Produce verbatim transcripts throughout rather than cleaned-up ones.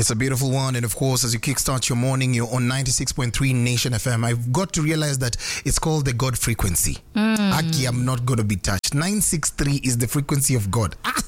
It's a beautiful one. And of course, as you kickstart your morning, you're on ninety-six point three Nation F M. I've got to realize that it's called the God frequency. Mm. Aki, I'm not going to be touched. nine sixty-three is the frequency of God. Ah.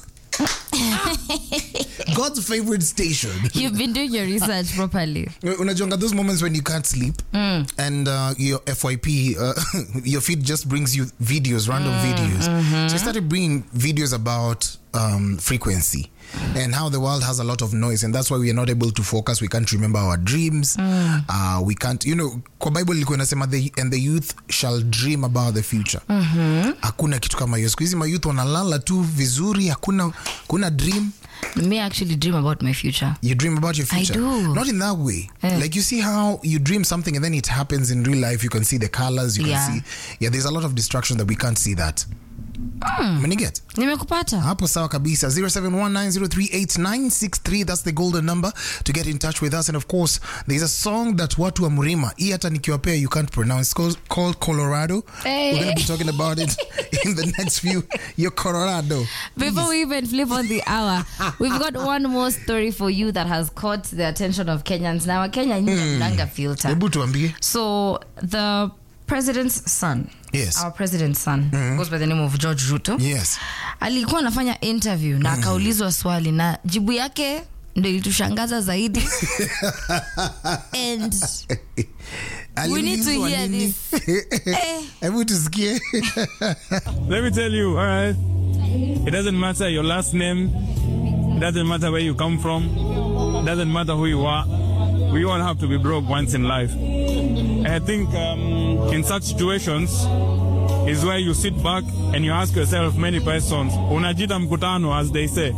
God's favorite station. You've been doing your research properly. Unajonga, those moments when you can't sleep mm. and uh, your F Y P, uh, your feed just brings you videos, random mm, videos. Mm-hmm. So I started bringing videos about um, frequency and how the world has a lot of noise, and that's why we are not able to focus. We can't remember our dreams. Mm. Uh, we can't, you know, kwa Bible liko inasema the and the youth shall dream about the future. Mm-hmm. Hakuna kitu kama hiyo. Siku hizi ma youth wanalala tu vizuri, hakuna kuna dream. Me actually dream about my future. You dream about your future? I do. Not in that way. Uh. Like you see how you dream something and then it happens in real life. You can see the colors. You yeah. can see. Yeah, there's a lot of distraction that we can't see that. Mm. Maniget. Nimekupata. Hapo sawa kabisa. zero seven one nine zero three eight nine six three. That's the golden number to get in touch with us. And of course, there's a song that watu wa Murima, hii hata nikiwapea you can't pronounce. It's called, called Colorado. Hey. We're going to be talking about it in the next few. You're Colorado. Before we even flip on the hour, we've got one more story for you that has caught the attention of Kenyans. Now, Kenya mm. nanga filter. Ebu tuambie. So, the president's son. Yes. Our president's son mm-hmm. goes by the name of George Ruto. Yes. Alikuwa anafanya interview na akaulizwa swali na jibu yake ndio ilitushangaza zaidi. And we need to hear this. Ebu tusikie. Let me tell you, all right? It doesn't matter your last name. It doesn't matter where you come from. It doesn't matter who you are. We all have to be broke once in life. I think um, in such situations is where you sit back and you ask yourself many questions. Unajita mkutano, as they say.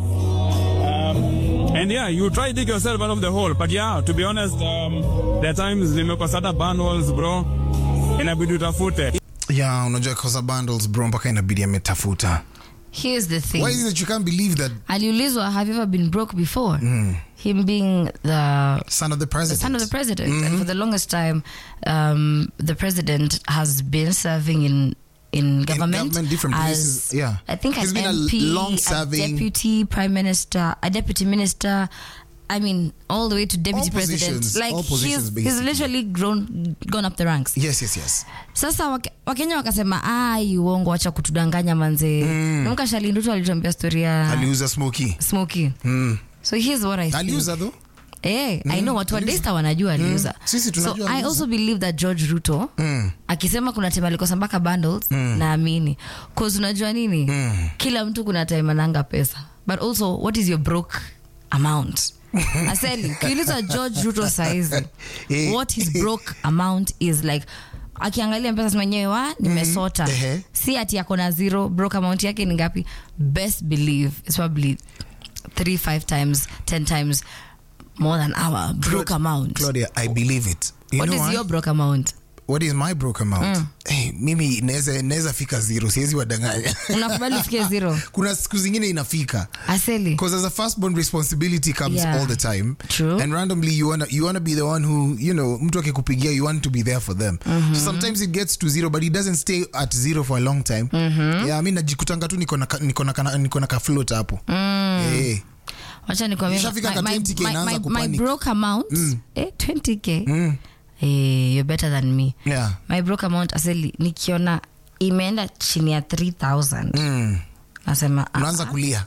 Um, and yeah, you try to dig yourself out of the hole. But yeah, to be honest, um, there are times nimekosata bundles, bro. Inabidi utafute. Yeah, unajua kosa bundles, bro, mpaka inabidi ametafuta. Here's the thing. Why is it that you can't believe that? Aliulizwa, have you ever been broke before? Mm. Him being the son of the president. The son of the president. Mm-hmm. And for the longest time, um, the president has been serving in in government. In government, different as, places. Yeah. I think He's as been M P, a long-serving... a deputy prime minister, a deputy minister. I mean, all the way to deputy all president. Positions, like he's, he's literally grown, gone up the ranks. Yes, yes, yes. Sasa Wakenya wakasema, ah, uongo, acha kutudanganya manze. Mm. Namuka Shali Ndutu alituambia story ya aliuza Smokey. Smokey. Mm. So here's what I think. Aliuza though? Eh, mm. I know watu wa Daystar wanajua aliuza. Mm. Sisi tunajua. So I also believe that George Ruto mm. akisema kuna time alikosa mpaka bundles mm. naamini. Cause unajua nini? Mm. Kila mtu kuna time ananga pesa. But also, what is your broke amount? Aseli, kiuliza George Ruto size, hey. What his broke amount is like. Akiangalia pesa mwenyewe wa nimesota. Mm -hmm. Si ati yako na zero, broke amount yake ni ngapi? Best believe it's probably three, five times, ten times more than our broke Cla- amount. Claudia, I believe it. You what know is why? your broke amount? What is my broke amount? Mm. Hey, mimi neza neza fika zero. Siwezi wadanganya. Unakubali fike zero? Kuna siku zingine inafika. Aseli. Because as a firstborn, responsibility comes yeah. all the time. True. And randomly you wanna you wanna be the one who, you know, mtu akikupigia, you want to be there for them. Mm-hmm. So sometimes it gets to zero, but it doesn't stay at zero for a long time. Mm-hmm. Yeah, I mean najikutanga tu niko na niko na niko na ka float hapo. Mm. Hey. Wacha nikwambie my, my, my, my, my broke amount mm. eh twenty K. Mm. Eh, you're better than me. Yeah. My broke amount aseli nikiona imeenda chini ya three thousand. Mm. Nasema unaanza kulia.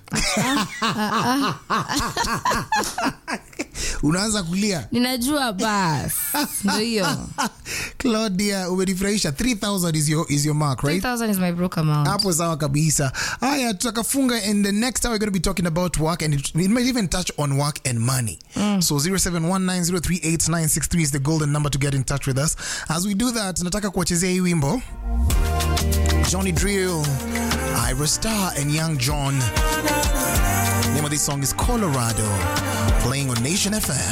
Unaanza kulia. Ninajua bas. Ndio hiyo. Claudia, umenifurahisha. three thousand is your is your mark, right? three thousand is my broke amount. Hapo sawa kabisa. Haya, tutakafunga, and the next hour we're going to be talking about work, and it, it might even touch on work and money. Mm. So zero seven one nine zero three eight nine six three is the golden number to get in touch with us. As we do that, nataka kuwachezea hii wimbo. Johnny Drill, Ira Star, and Young John. The name of this song is Colorado, playing on Nation F M.